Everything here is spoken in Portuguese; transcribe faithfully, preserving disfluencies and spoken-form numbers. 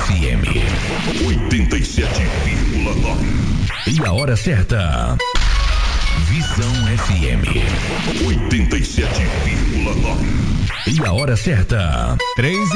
F M oitenta e sete vírgula nove. E a hora certa. Visão F M oitenta e sete vírgula nove. E a hora certa. três